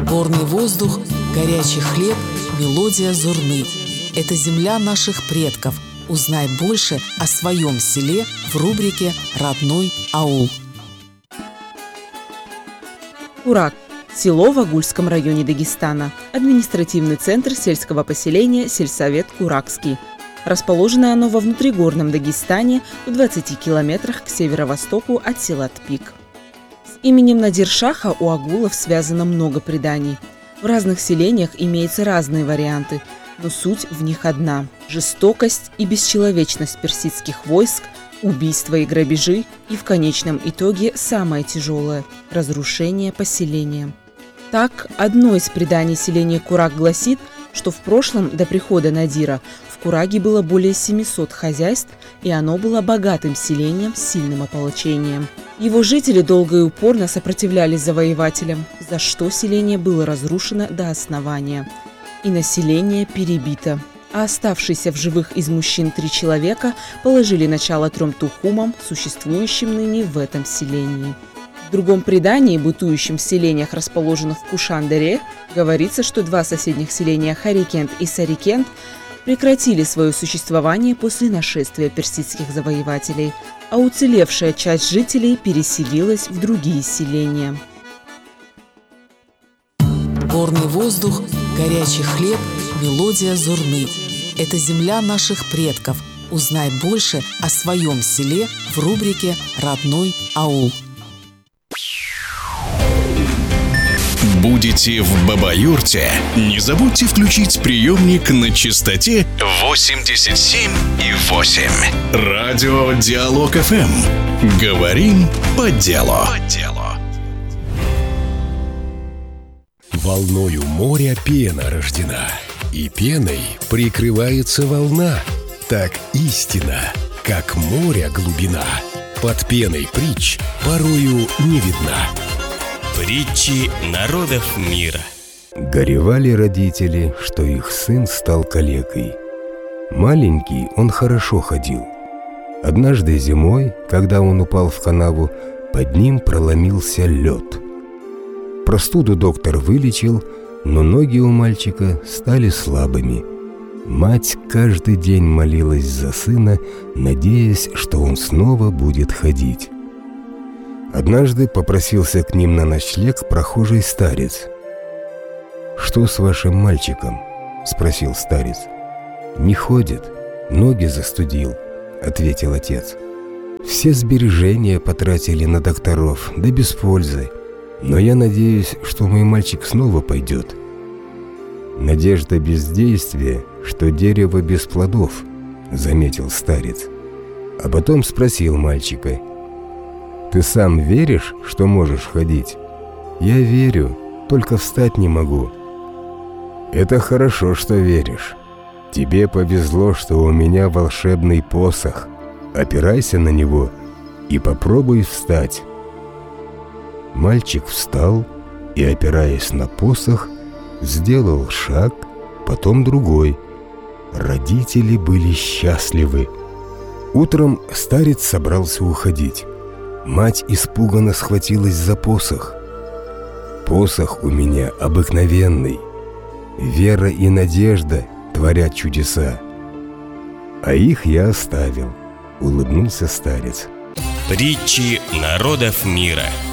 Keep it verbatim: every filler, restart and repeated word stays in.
Горный воздух, горячий хлеб, мелодия зурны. Это земля наших предков. Узнай больше о своем селе в рубрике «Родной аул». Курак – село в Агульском районе Дагестана. Административный центр сельского поселения сельсовет Куракский. Расположено оно во внутригорном Дагестане в двадцати километрах к северо-востоку от села Тпик. С именем Надир-Шаха у агулов связано много преданий. В разных селениях имеются разные варианты, но суть в них одна – жестокость и бесчеловечность персидских войск, убийства и грабежи, и в конечном итоге самое тяжелое – разрушение поселения. Так, одно из преданий селения Курак гласит, что в прошлом, до прихода Надира, в Кураге было более семисот хозяйств, и оно было богатым селением с сильным ополчением. Его жители долго и упорно сопротивлялись завоевателям, за что селение было разрушено до основания, и население перебито. А оставшиеся в живых из мужчин три человека положили начало трем тухумам, существующим ныне в этом селении. В другом предании, бытующем в селениях, расположенных в Кушан-Дере, говорится, что два соседних селения Харикент и Сарикент прекратили свое существование после нашествия персидских завоевателей, а уцелевшая часть жителей переселилась в другие селения. Горный воздух, горячий хлеб, мелодия зурны. Это земля наших предков. Узнай больше о своем селе в рубрике «Родной аул». Будете в Бабаюрте? Не забудьте включить приемник на частоте восемьдесят семь и восемь. Радио Диалог эф эм. Говорим по делу. По делу. Волною моря пена рождена, и пеной прикрывается волна. Так истина, как море глубина, под пеной притч порою не видна. Притчи народов мира. Горевали родители, что их сын стал калекой. Маленький он хорошо ходил. Однажды зимой, когда он упал в канаву, под ним проломился лед. Простуду доктор вылечил, но ноги у мальчика стали слабыми. Мать каждый день молилась за сына, надеясь, что он снова будет ходить. Однажды попросился к ним на ночлег прохожий старец. «Что с вашим мальчиком?» – спросил старец. «Не ходит, ноги застудил», – ответил отец. «Все сбережения потратили на докторов, да без пользы. Но я надеюсь, что мой мальчик снова пойдет». «Надежда бездействия, что дерево без плодов», – заметил старец. А потом спросил мальчика: «Ты сам веришь, что можешь ходить?» «Я верю, только встать не могу». «Это хорошо, что веришь. Тебе повезло, что у меня волшебный посох. Опирайся на него и попробуй встать». Мальчик встал и, опираясь на посох, сделал шаг, потом другой. Родители были счастливы. Утром старец собрался уходить. Мать испуганно схватилась за посох. «Посох у меня обыкновенный. Вера и надежда творят чудеса. А их я оставил», — улыбнулся старец. Притчи народов мира.